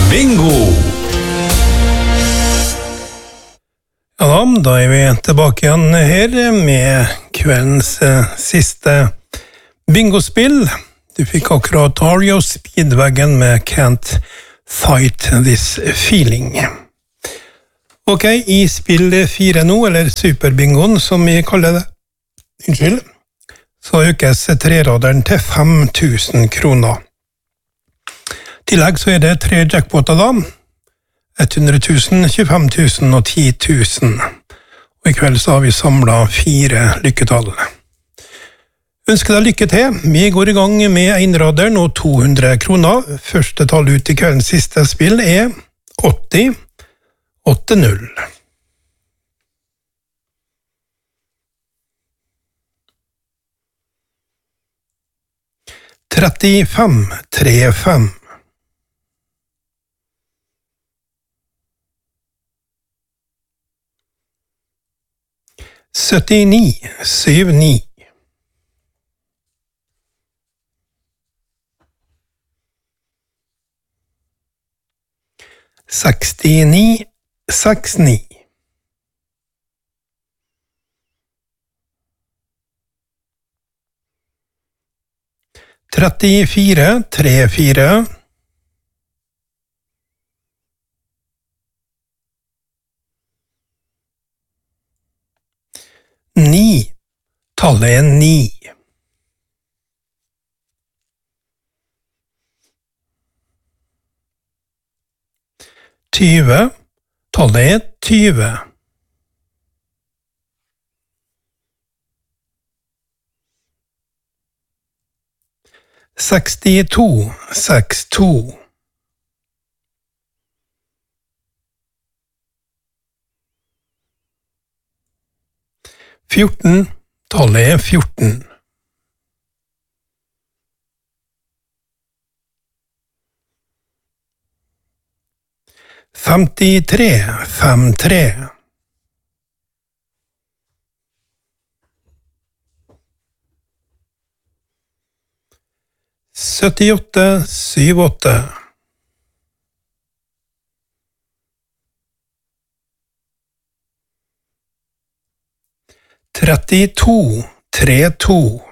Bingo! Ja da vi tilbake igjen her med kveldens siste bingospill. Du fikk akkurat Ario Speedwagon med Can't Fight This Feeling. Ok, i spill 4 nå, eller superbingoen som vi kaller det, så økes treraderen til 5.000 kroner. I tillegg så det 3 jackpoter da, 100 000, 25 000 og 10 000. Og i kveld så har vi samlet 4 lykketall. Ønsker deg lykke til. Vi går i gang med enraderen og 200 kroner. Første tall ut i kveldens siste spill 80 80. 35 35. 79 79. 69 69. 34 34. 9. Tallet 9. 20. Tallet 20. 62 62. 14. Tallet 14. 53 53. 78 78. 32 32.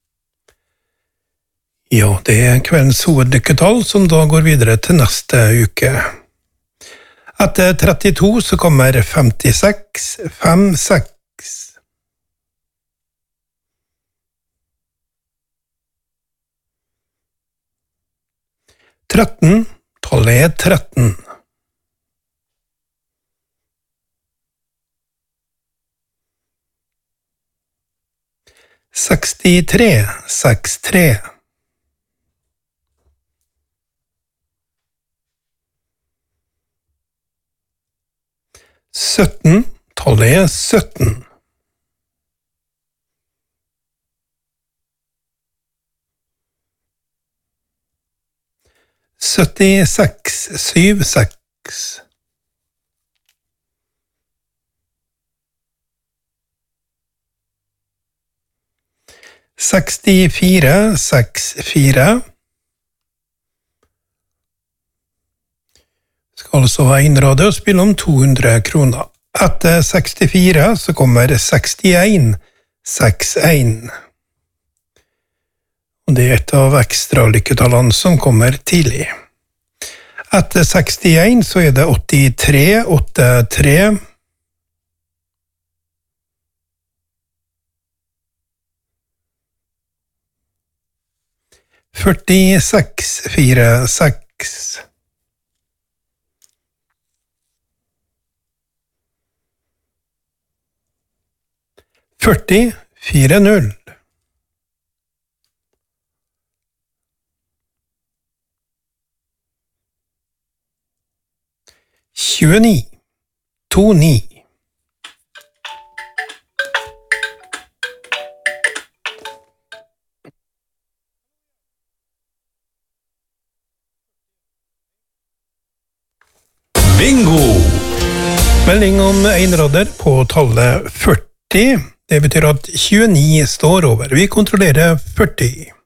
Ja, det kveldens hovedlykketall som da går videre til neste uke. Etter 32 så kommer 56 56. 13. Tallet 13. 63 63. 17. Tallet 17. 76 76. 64 64. Skal altså ha innradet og spille om 200 kroner. Etter 64 så kommer 61 61. Og det et av ekstra lykketallene som kommer tidlig. Etter 61 så det 83 83. 46 46. 40 40. 29 29. Bingo! Melding om enradder på tallet 40. Det betyr at 29 står over. Vi kontrollerer 40.